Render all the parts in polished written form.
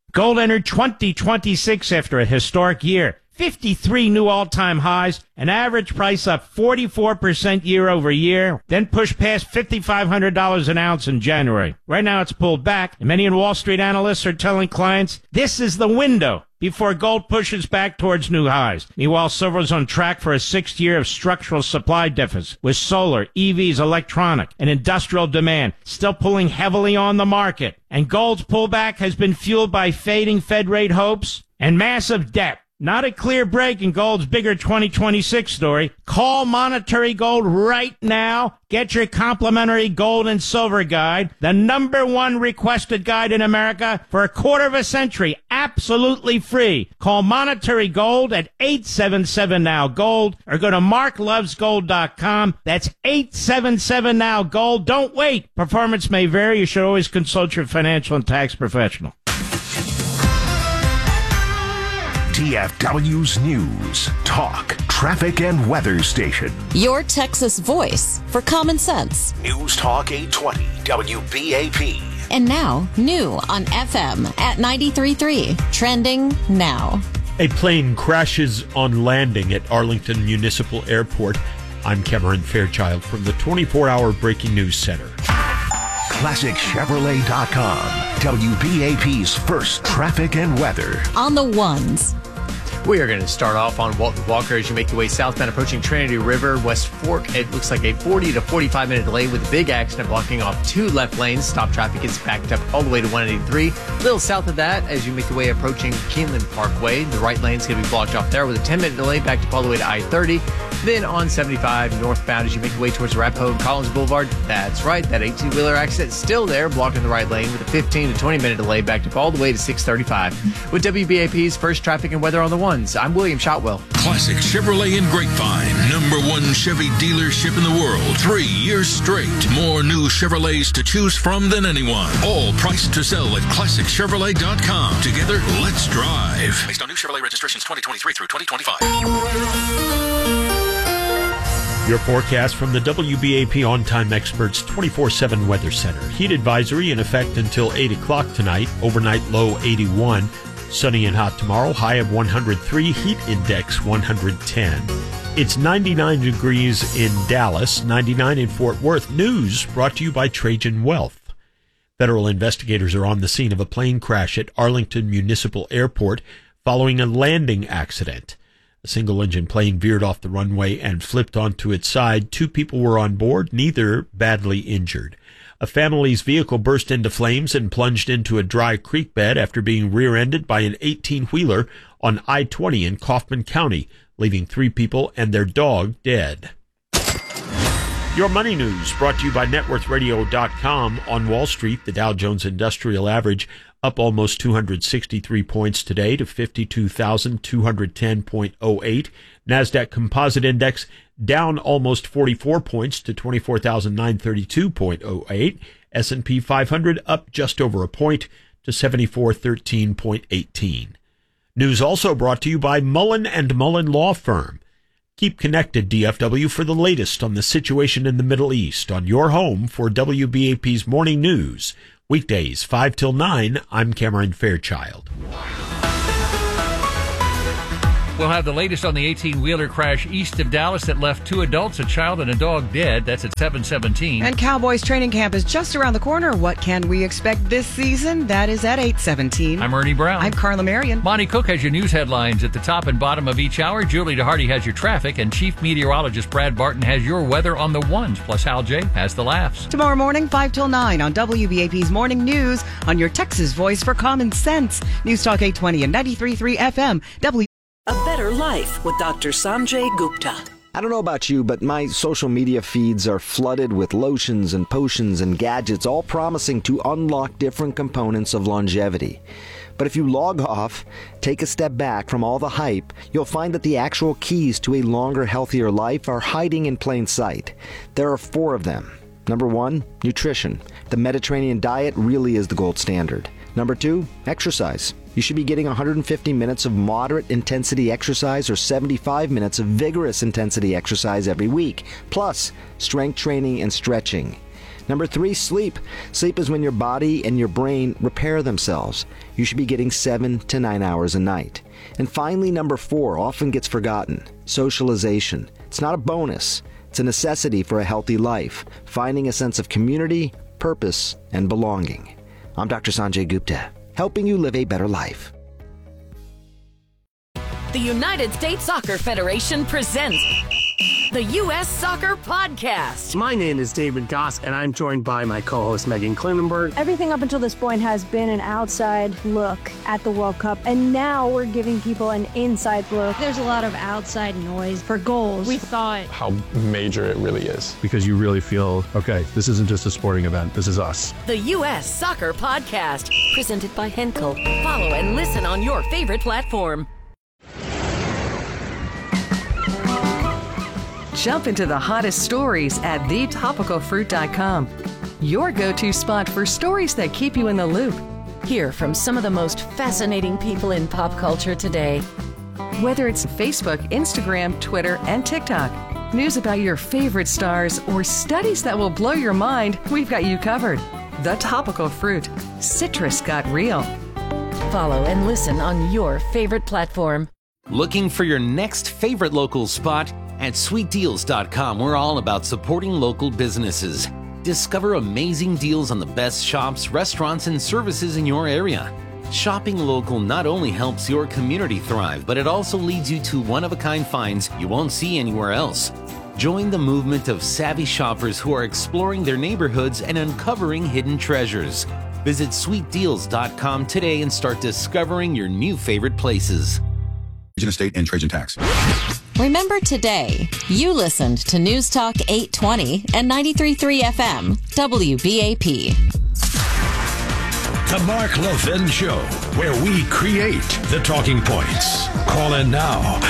Gold entered 2026 after a historic year. 53 new all-time highs, an average price up 44% year over year, then pushed past $5,500 an ounce in January. Right now it's pulled back, and many Wall Street analysts are telling clients this is the window before gold pushes back towards new highs. Meanwhile, silver's on track for a sixth year of structural supply deficit, with solar, EVs, electronic, and industrial demand still pulling heavily on the market. And gold's pullback has been fueled by fading Fed rate hopes and massive debt. Not a clear break in gold's bigger 2026 story. Call Monetary Gold right now. Get your complimentary gold and silver guide, the #1 requested guide in America for a quarter of a century, absolutely free. Call Monetary Gold at 877-NOW-GOLD or go to marklovesgold.com. That's 877-NOW-GOLD. Don't wait. Performance may vary. You should always consult your financial and tax professional. DFW's News, Talk, Traffic, and Weather Station. Your Texas voice for common sense. News Talk 820, WBAP. And now, new on FM at 93.3. Trending now. A plane crashes on landing at Arlington Municipal Airport. I'm Cameron Fairchild from the 24-hour Breaking News Center. ClassicChevrolet.com, WBAP's first traffic and weather. On the ones. We are going to start off on Walton Walker as you make your way southbound approaching Trinity River, West Fork. It looks like a 40 to 45 minute delay with a big accident blocking off two left lanes. Stop traffic is backed up all the way to 183. A little south of that as you make your way approaching Keeneland Parkway. The right lane is going to be blocked off there with a 10-minute delay backed up all the way to I-30. Then on 75 northbound as you make your way towards Arapahoe and Collins Boulevard. That's right, that 18-wheeler accident is still there, blocking the right lane with a 15 to 20 minute delay backed up all the way to 635. With WBAP's first traffic and weather on the ones, I'm William Shotwell. Classic Chevrolet in Grapevine, #1 Chevy dealership in the world, 3 years straight. More new Chevrolets to choose from than anyone. All priced to sell at ClassicChevrolet.com. Together, let's drive. Based on new Chevrolet registrations 2023 through 2025. Your forecast from the WBAP On-Time Experts 24/7 Weather Center. Heat advisory in effect until 8 o'clock tonight. Overnight low 81. Sunny and hot tomorrow. High of 103. Heat index 110. It's 99 degrees in Dallas, 99 in Fort Worth. News brought to you by Trajan Wealth. Federal investigators are on the scene of a plane crash at Arlington Municipal Airport following a landing accident. A single-engine plane veered off the runway and flipped onto its side. 2 people were on board, neither badly injured. A family's vehicle burst into flames and plunged into a dry creek bed after being rear-ended by an 18-wheeler on I-20 in Kaufman County, leaving 3 people and their dog dead. Your money news brought to you by NetworthRadio.com. On Wall Street, the Dow Jones Industrial Average up almost 263 points today to 52,210.08. NASDAQ Composite Index down almost 44 points to 24,932.08. S&P 500 up just over a point to 7413.18. News also brought to you by Mullen & Mullen Law Firm. Keep connected, DFW, for the latest on the situation in the Middle East on your home for WBAP's Morning News. Weekdays, 5 till 9, I'm Cameron Fairchild. We'll have the latest on the 18-wheeler crash east of Dallas that left 2 adults, a child, and a dog dead. That's at 7:17. And Cowboys training camp is just around the corner. What can we expect this season? That is at 8:17. I'm Ernie Brown. I'm Carla Marion. Monty Cook has your news headlines at the top and bottom of each hour. Julie DeHardy has your traffic, and Chief Meteorologist Brad Barton has your weather on the ones. Plus, Hal J has the laughs. Tomorrow morning, 5 till 9 on WBAP's Morning News on your Texas voice for common sense. News Talk 820 and 93.3 FM. A Better Life with Dr. Sanjay Gupta. I don't know about you, but my social media feeds are flooded with lotions and potions and gadgets, all promising to unlock different components of longevity. But if you log off, take a step back from all the hype, you'll find that the actual keys to a longer, healthier life are hiding in plain sight. There are 4 of them. Number 1, nutrition. The Mediterranean diet really is the gold standard. Number 2, exercise. You should be getting 150 minutes of moderate intensity exercise or 75 minutes of vigorous intensity exercise every week, plus strength training and stretching. Number 3, sleep. Sleep is when your body and your brain repair themselves. You should be getting 7 to 9 hours a night. And finally, number 4 often gets forgotten. Socialization. It's not a bonus. It's a necessity for a healthy life, finding a sense of community, purpose, and belonging. I'm Dr. Sanjay Gupta, helping you live a better life. The United States Soccer Federation presents the U.S. Soccer Podcast. My name is David Goss, and I'm joined by my co-host Megan Klinenberg. Everything up until this point has been an outside look at the World Cup, and now we're giving people an inside look. There's a lot of outside noise for goals. We thought how major it really is. Because you really feel, okay, this isn't just a sporting event, this is us. The U.S. Soccer Podcast, presented by Henkel. Follow and listen on your favorite platform. Jump into the hottest stories at thetopicalfruit.com. Your go-to spot for stories that keep you in the loop. Hear from some of the most fascinating people in pop culture today. Whether it's Facebook, Instagram, Twitter, and TikTok, news about your favorite stars, or studies that will blow your mind, we've got you covered. The Topical Fruit. Citrus got real. Follow and listen on your favorite platform. Looking for your next favorite local spot? At sweetdeals.com, we're all about supporting local businesses. Discover amazing deals on the best shops, restaurants, and services in your area. Shopping local not only helps your community thrive, but it also leads you to one-of-a-kind finds you won't see anywhere else. Join the movement of savvy shoppers who are exploring their neighborhoods and uncovering hidden treasures. Visit sweetdeals.com today and start discovering your new favorite places. Estate and Trajan Tax. Remember today, you listened to News Talk 820 and 93.3 FM, WBAP. The Mark Levin Show, where we create the talking points. Call in now,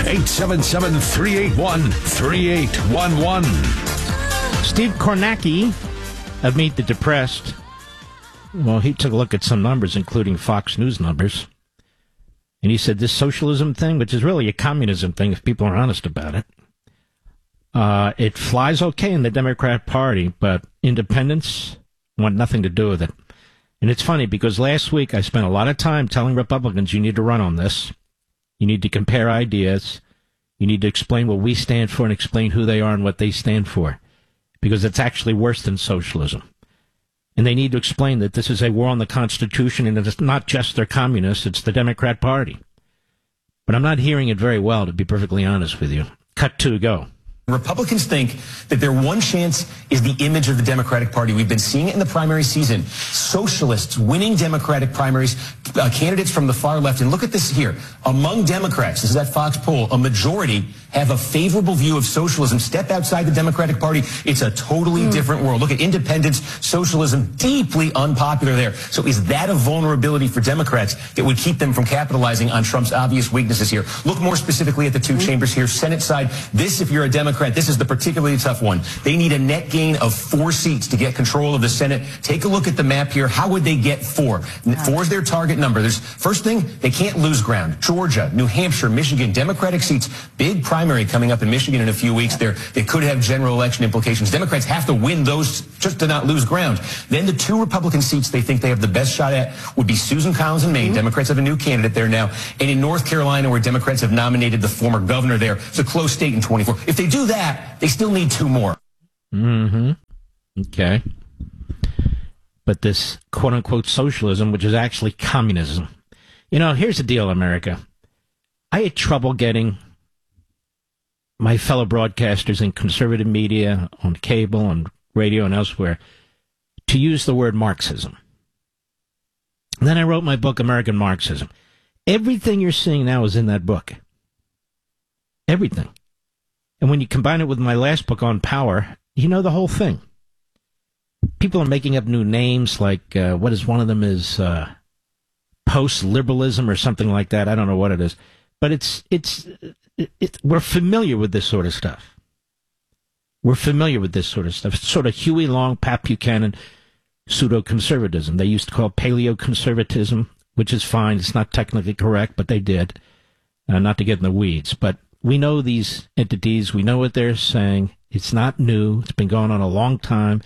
877-381-3811. Steve Kornacki of Meet the Depressed, well, he took a look at some numbers, including Fox News numbers. And he said this socialism thing, which is really a communism thing if people are honest about it, it flies okay in the Democrat Party, but independents want nothing to do with it. And it's funny because last week I spent a lot of time telling Republicans you need to run on this. You need to compare ideas. You need to explain what we stand for and explain who they are and what they stand for. Because it's actually worse than socialism. And they need to explain that this is a war on the Constitution, and it's not just their communists, it's the Democrat Party. But I'm not hearing it very well, to be perfectly honest with you. Cut 2, go. Republicans think that their one chance is the image of the Democratic Party. We've been seeing it in the primary season. Socialists winning Democratic primaries, candidates from the far left. And look at this here. Among Democrats, this is that Fox poll, a majority have a favorable view of socialism. Step outside the Democratic Party, it's a totally different world. Look at independence, socialism, deeply unpopular there. So is that a vulnerability for Democrats that would keep them from capitalizing on Trump's obvious weaknesses here? Look more specifically at the two chambers here. Senate side, this, if you're a Democrat, this is the particularly tough one. They need a net gain of 4 seats to get control of the Senate. Take a look at the map here. How would they get 4? 4 is their target number. There's first thing, they can't lose ground. Georgia, New Hampshire, Michigan, Democratic seats, big primary coming up in Michigan in a few weeks there. They could have general election implications. Democrats have to win those just to not lose ground. Then the 2 Republican seats they think they have the best shot at would be Susan Collins in Maine. Democrats have a new candidate there now. And in North Carolina, where Democrats have nominated the former governor there. It's a close state in 24. If they do that, they still need 2 more. Okay. But this quote-unquote socialism, which is actually communism. You know, here's the deal, America. I had trouble getting my fellow broadcasters in conservative media, on cable, on radio, and elsewhere, to use the word Marxism. And then I wrote my book, American Marxism. Everything you're seeing now is in that book. Everything. And when you combine it with my last book on power, you know the whole thing. People are making up new names, like, what is one of them is post-liberalism or something like that. I don't know what it is. But we're familiar with this sort of stuff. We're familiar with this sort of stuff. It's sort of Huey Long, Pat Buchanan, pseudo-conservatism. They used to call it paleo-conservatism, which is fine. It's not technically correct, but they did. Not to get in the weeds, but we know these entities. We know what they're saying. It's not new. It's been going on a long time.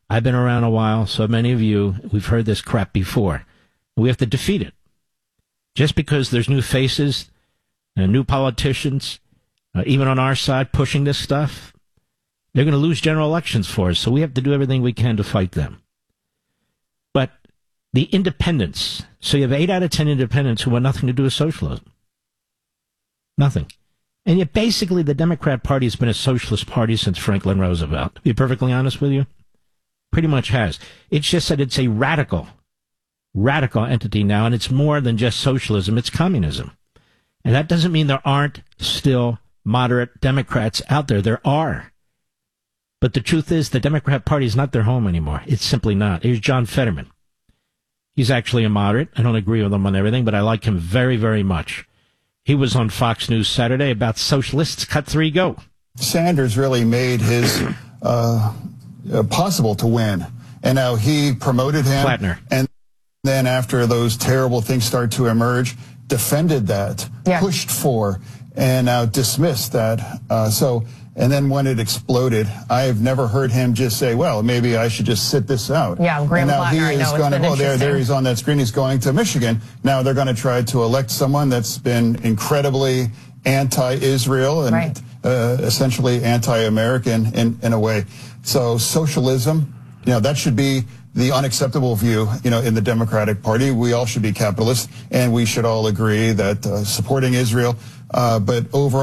I've been around a while, so many of you, we've heard this crap before. We have to defeat it. Just because there's new faces and new politicians, even on our side, pushing this stuff, they're going to lose general elections for us, so we have to do everything we can to fight them. But the independents, so you have 8 out of 10 independents who want nothing to do with socialism. Nothing. And yet basically the Democrat Party has been a socialist party since Franklin Roosevelt. To be perfectly honest with you, pretty much has. It's just that it's a radical entity now, and it's more than just socialism, it's communism. And that doesn't mean there aren't still moderate Democrats out there. There are. But the truth is, the Democrat Party is not their home anymore. It's simply not. Here's John Fetterman. He's actually a moderate. I don't agree with him on everything, but I like him very, very much. He was on Fox News Saturday about socialists. Cut 3, go. Sanders really made his possible to win. And now he promoted him. Flatner. And then after those terrible things start to emerge, defended that, pushed for, and now dismissed that. And then when it exploded, I've never heard him just say, well, maybe I should just sit this out. Yeah, Graham and now Flatner, he is going to, there he's on that screen, he's going to Michigan. Now they're going to try to elect someone that's been incredibly anti-Israel and essentially anti-American in a way. So socialism, that should be the unacceptable view, in the Democratic Party. We all should be capitalists, and we should all agree that supporting Israel, but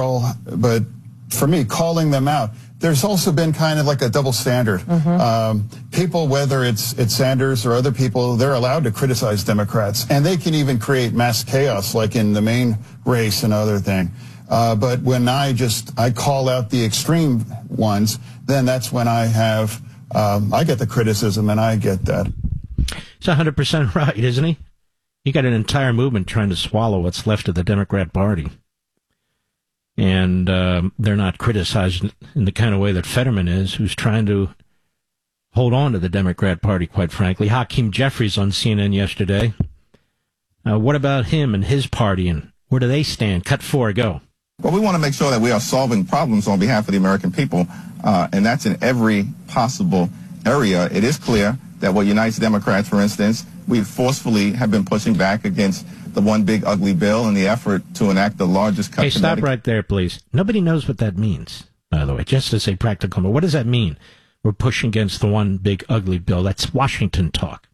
for me, calling them out, there's also been kind of like a double standard. People, whether it's Sanders or other people, they're allowed to criticize Democrats, and they can even create mass chaos, like in the main race and other thing. But when I call out the extreme ones, then that's when I get the criticism, and I get that. He's 100% right, isn't he? You got an entire movement trying to swallow what's left of the Democrat Party. And they're not criticized in the kind of way that Fetterman is, who's trying to hold on to the Democrat Party, quite frankly. Hakeem Jeffries on CNN yesterday. What about him and his party, and where do they stand? Cut 4, go. Well, we want to make sure that we are solving problems on behalf of the American people, and that's in every possible area. It is clear that what unites Democrats, for instance, we forcefully have been pushing back against the one big ugly bill in the effort to enact the largest cut. Hey, stop right there, please. Nobody knows what that means, by the way, just as a practical matter. What does that mean? We're pushing against the one big ugly bill. That's Washington talk.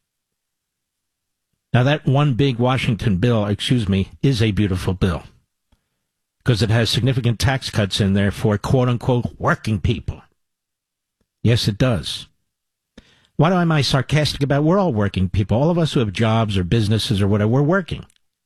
Now, that one big Washington bill, is a beautiful bill because it has significant tax cuts in there for quote-unquote working people. Yes, it does. Why am I sarcastic about it? We're all working people. All of us who have jobs or businesses or whatever, we're working.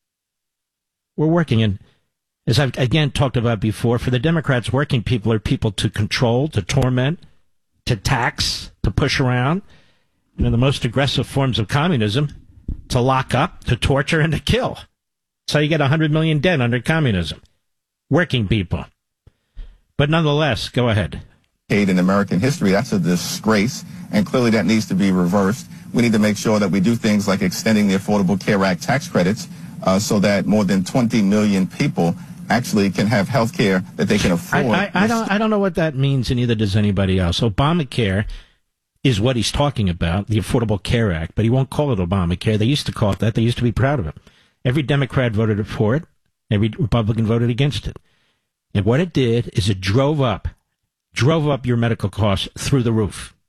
We're working, and as I've again talked about before, for the Democrats, working people are people to control, to torment, to tax, to push around. The most aggressive forms of communism, to lock up, to torture, and to kill. So you get 100 million dead under communism. Working people. But nonetheless, go ahead. In American history, that's a disgrace, and clearly that needs to be reversed. We need to make sure that we do things like extending the Affordable Care Act tax credits so that more than 20 million people actually can have health care that they can afford. I don't know what that means, and neither does anybody else. Obamacare is what he's talking about, the Affordable Care Act, but he won't call it Obamacare. They used to call it that. They used to be proud of it. Every Democrat voted for it. Every Republican voted against it. And what it did is it drove up your medical costs through the roof.